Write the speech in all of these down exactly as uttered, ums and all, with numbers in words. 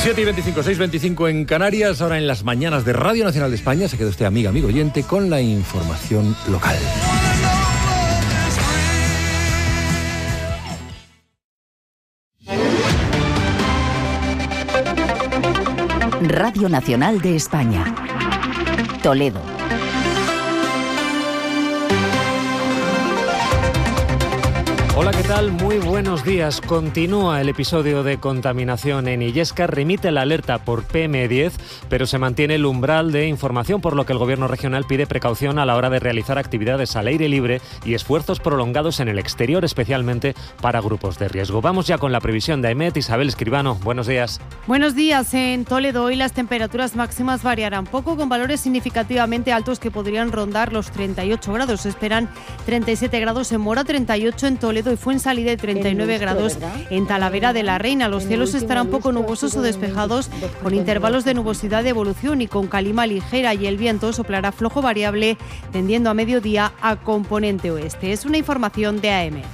siete y veinticinco, seis y veinticinco en Canarias, ahora en las mañanas de Radio Nacional de España. Se queda usted, amiga, amigo oyente, con la información local. Radio Nacional de España, Toledo. Hola, ¿qué tal? Muy buenos días. Continúa el episodio de contaminación en Illescas. Remite la alerta por P M diez, pero se mantiene el umbral de información, por lo que el Gobierno regional pide precaución a la hora de realizar actividades al aire libre y esfuerzos prolongados en el exterior, especialmente para grupos de riesgo. Vamos ya con la previsión de AEMET. Isabel Escribano, buenos días. Buenos días. En Toledo hoy las temperaturas máximas variarán poco, con valores significativamente altos que podrían rondar los treinta y ocho grados. Se esperan treinta y siete grados en Mora, treinta y ocho en Toledo y Fuensalida y treinta y nueve grados en Talavera de la Reina. Los cielos estarán poco nubosos o despejados, con intervalos de nubosidad de evolución y con calima ligera, y el viento soplará flojo variable, tendiendo a mediodía a componente oeste. Es una información de AEMET.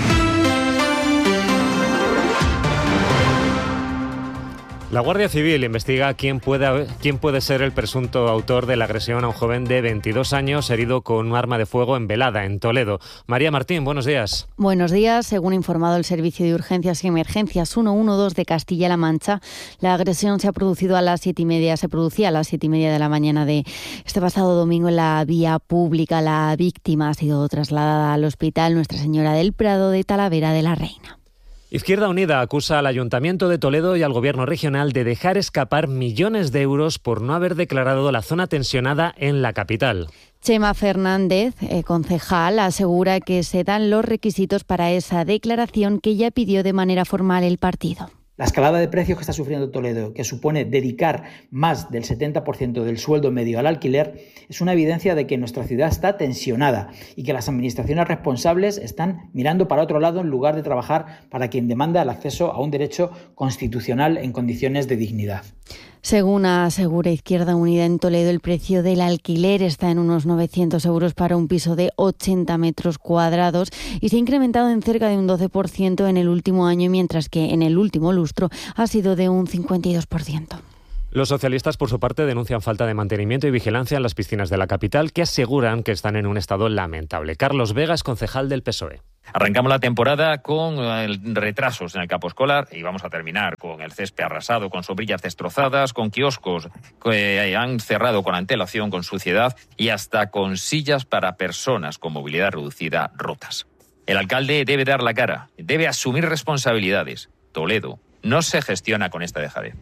La Guardia Civil investiga quién puede, quién puede ser el presunto autor de la agresión a un joven de veintidós años herido con un arma de fuego en Velada, en Toledo. María Martín, buenos días. Buenos días. Según ha informado el Servicio de Urgencias y Emergencias ciento doce de Castilla-La Mancha, la agresión se ha producido a las siete y media, se producía a las siete y media de la mañana de este pasado domingo en la vía pública. La víctima ha sido trasladada al Hospital Nuestra Señora del Prado de Talavera de la Reina. Izquierda Unida acusa al Ayuntamiento de Toledo y al Gobierno regional de dejar escapar millones de euros por no haber declarado la zona tensionada en la capital. Chema Fernández, eh, concejal, asegura que se dan los requisitos para esa declaración que ya pidió de manera formal el partido. La escalada de precios que está sufriendo Toledo, que supone dedicar más del setenta por ciento del sueldo medio al alquiler, es una evidencia de que nuestra ciudad está tensionada y que las administraciones responsables están mirando para otro lado en lugar de trabajar para quien demanda el acceso a un derecho constitucional en condiciones de dignidad. Según asegura Izquierda Unida, en Toledo el precio del alquiler está en unos novecientos euros para un piso de ochenta metros cuadrados y se ha incrementado en cerca de un doce por ciento en el último año, mientras que en el último lustro ha sido de un cincuenta y dos por ciento. Los socialistas, por su parte, denuncian falta de mantenimiento y vigilancia en las piscinas de la capital, que aseguran que están en un estado lamentable. Carlos Vega es concejal del P S O E. Arrancamos la temporada con retrasos en el campo escolar y vamos a terminar con el césped arrasado, con sombrillas destrozadas, con kioscos que han cerrado con antelación, con suciedad y hasta con sillas para personas con movilidad reducida rotas. El alcalde debe dar la cara, debe asumir responsabilidades. Toledo no se gestiona con esta dejadez.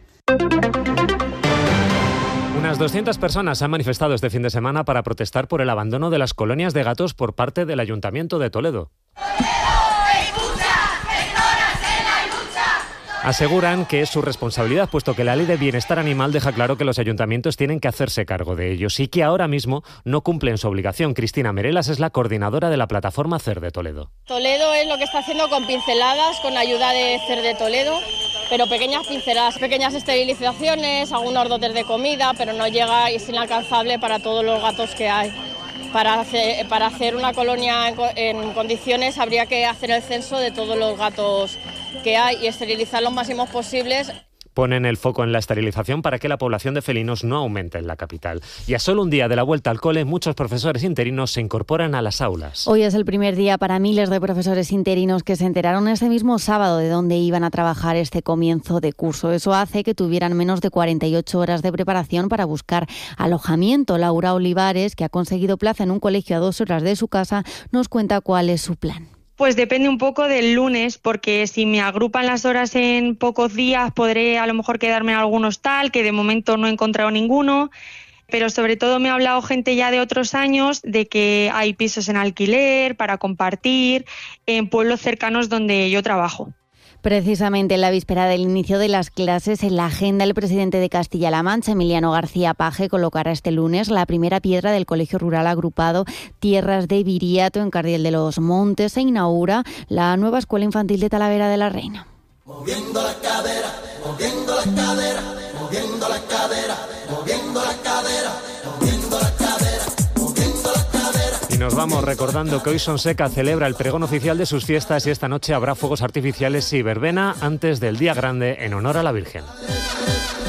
Unas doscientas personas se han manifestado este fin de semana para protestar por el abandono de las colonias de gatos por parte del Ayuntamiento de Toledo. Aseguran que es su responsabilidad, puesto que la Ley de Bienestar Animal deja claro que los ayuntamientos tienen que hacerse cargo de ellos y que ahora mismo no cumplen su obligación. Cristina Merelas es la coordinadora de la plataforma C E R de Toledo. Toledo es lo que está haciendo con pinceladas, con ayuda de C E R de Toledo, pero pequeñas pinceladas, pequeñas esterilizaciones, algunos dotes de comida, pero no llega y es inalcanzable para todos los gatos que hay. Para hacer, para hacer una colonia en, en condiciones habría que hacer el censo de todos los gatos que hay y esterilizar los máximos posibles. Ponen el foco en la esterilización para que la población de felinos no aumente en la capital. Y a solo un día de la vuelta al cole, muchos profesores interinos se incorporan a las aulas. Hoy es el primer día para miles de profesores interinos que se enteraron este mismo sábado de dónde iban a trabajar este comienzo de curso. Eso hace que tuvieran menos de cuarenta y ocho horas de preparación para buscar alojamiento. Laura Olivares, que ha conseguido plaza en un colegio a dos horas de su casa, nos cuenta cuál es su plan. Pues depende un poco del lunes, porque si me agrupan las horas en pocos días podré a lo mejor quedarme en algún hostal, que de momento no he encontrado ninguno, pero sobre todo me ha hablado gente ya de otros años de que hay pisos en alquiler para compartir en pueblos cercanos donde yo trabajo. Precisamente en la víspera del inicio de las clases, en la agenda el presidente de Castilla-La Mancha, Emiliano García Paje, colocará este lunes la primera piedra del Colegio Rural Agrupado Tierras de Viriato en Cardiel de los Montes. Se inaugura la nueva Escuela Infantil de Talavera de la Reina. Moviendo la cadera, moviendo la cadera, moviendo la cadera, moviendo la cadera, moviendo la cadera, moviendo la cadera. Y nos nos vamos recordando que hoy Sonseca celebra el pregón oficial de sus fiestas y esta noche habrá fuegos artificiales y verbena antes del Día Grande en honor a la Virgen.